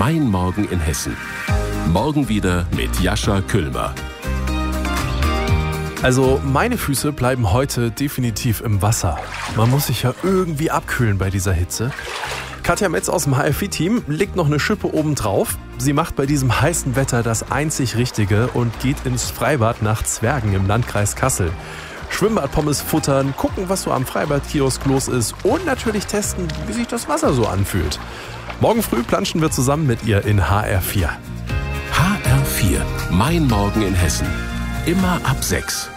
Mein Morgen in Hessen. Morgen wieder mit Jascha Küllmer. Also meine Füße bleiben heute definitiv im Wasser. Man muss sich ja irgendwie abkühlen bei dieser Hitze. Katja Metz aus dem HFI-Team legt noch eine Schippe oben drauf. Sie macht bei diesem heißen Wetter das einzig Richtige und geht ins Freibad nach Zwergen im Landkreis Kassel. Schwimmbadpommes futtern, gucken, was so am Freibadkiosk los ist und natürlich testen, wie sich das Wasser so anfühlt. Morgen früh planschen wir zusammen mit ihr in HR4. HR4, Mein Morgen in Hessen. Immer ab 6.